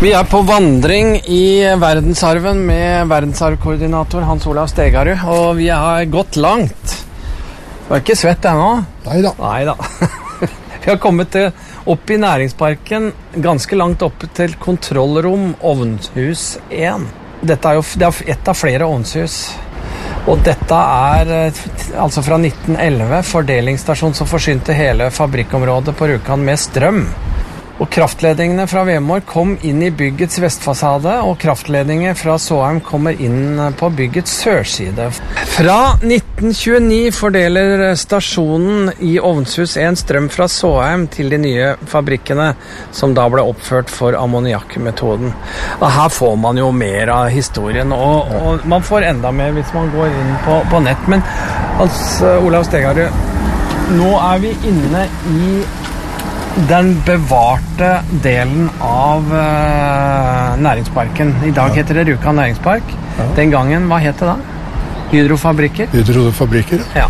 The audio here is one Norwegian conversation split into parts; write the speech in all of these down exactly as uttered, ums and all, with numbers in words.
Vi er på vandring i verdensarven med verdensarvkoordinator Hans Olav Stegarud, og vi har gått langt. Du er ikke svett ennå? Neida. Neida. Vi har kommet til, opp i næringsparken, ganske langt opp til kontrollrom Ovnhus én. Dette er jo det er et av flere ovnshus. Og dette er altså fra nitten elleve fordelingsstasjon som forsynte hele fabrikkområdet på Rjukan med strøm. Og kraftledningene fra Vemor kom inn i byggets vestfasade, og kraftledninger fra Såheim kommer inn på byggets sørside. Fra nitten tjueni fordeler stasjonen i Ovnshus én strøm fra Såheim til de nye fabrikkene, som da ble oppført for ammoniakkmetoden. Og her får man jo mer av historien, og, og man får enda mer hvis man går inn på, på nett. Men altså, Olav Stegarud, nå er vi inne i den bevarte delen av uh, næringsparken. I dag ja. Heter det Rjukan næringspark. Ja. Den gangen, hva het det da? Hydrofabrikker? Hydrofabrikker. Ja.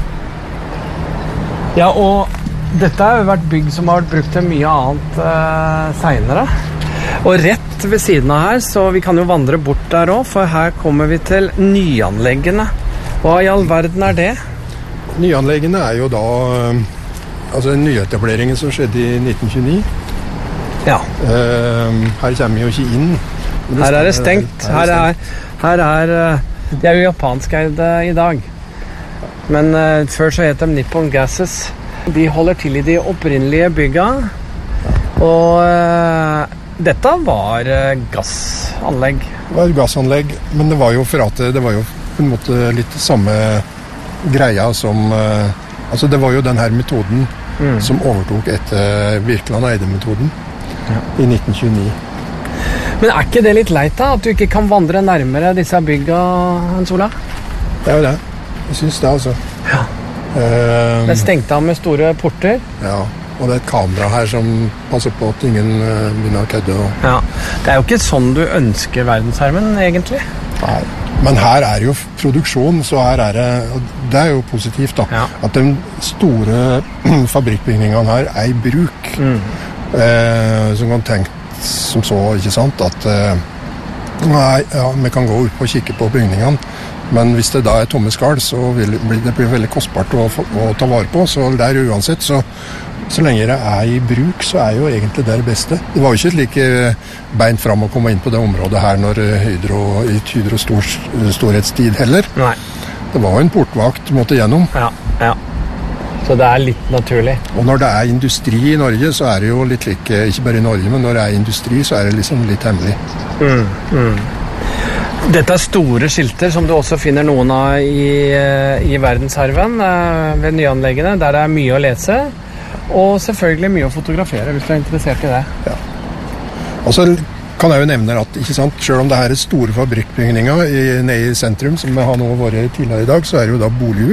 Ja, og dette har jo vært bygg som har vært brukt til mye annet uh, senere. Og rett ved siden av her, så vi kan jo vandre bort der også, for her kommer vi til nyanleggene. Hva i all verden er det? Nyanleggene er jo da... Altså nyetableringen som skjedde i nitten tjueni. Ja. Uh, her kommer vi jo ikke inn. Her er det stengt. Her er, her er det er jo japanskeid i dag. Men uh, før så het de Nippon Gases. De holder til i de opprinnelige bygga. Og uh, dette var uh, gassanlegg. Det var gassanlegg, men det var jo for at det var jo på en måte litt samme greia som... Uh, altså det var jo den her metoden Mm. som overtok etter Birkeland Eide-metoden ja. i nitten tjueni. Men er ikke det litt leit da, at du ikke kan vandre nærmere disse bygga, Hans Olav? Det er jo det. Jeg synes det, altså. Ja. Uh, det er stengt av med store porter. Ja, og det er et kamera her som passer på at ingen uh, begynner å kødde. Og... Ja. Det er jo ikke sånn du ønsker verdensarven, egentlig. Nei. Men her er jo produksjon, så her er det, det er jo positivt da, ja. At de store fabrikkbygningene her er i bruk. Mm. Eh, som kan tenke som så, ikke sant, at eh, nei, ja, vi kan gå ut og kikke på bygningene, men hvis det da er tomme skall, så vil det bli, det blir veldig kostbart å, å ta vare på, så der uansett, så Så lenge det er i bruk, så er jo egentlig det det beste. Det var jo ikke slik beint fram å komme inn på det området her når Hydro, i Hydro stor, storhetstid heller. Nei. Det var jo en portvakt måtte gjennom. Ja, ja. Så det er litt naturlig. Og når det er industri i Norge, så er det jo litt like, ikke bare i Norge, men når det er industri, så er det liksom litt hemmelig. Mm, mm. Dette er store skilter som du også finner noen av i, i verdensarven ved nyanleggene, der det er mye å lese. Og selvfølgelig mye å fotografere hvis du er interessert i det. Ja. Og så kan jeg jo nevne at, ikke sant, selv om det her er store fabrikkbygninger i, nede i sentrum, som vi har nå vært tidligere i dag, så er det jo da bolighus.